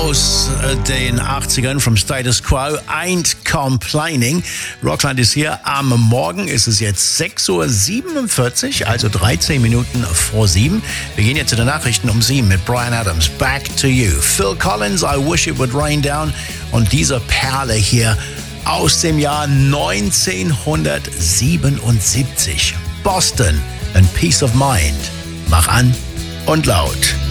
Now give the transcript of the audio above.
aus den 80ern vom Status Quo, Ain't Complaining. Rockland ist hier. Am Morgen ist es jetzt 6:47 Uhr, also 13 Minuten vor 7. Wir gehen jetzt zu den Nachrichten um 7 mit Bryan Adams. Back to you. Phil Collins, I Wish It Would Rain Down. Und diese Perle hier aus dem Jahr 1977. Boston, and Peace of Mind. Mach an und laut.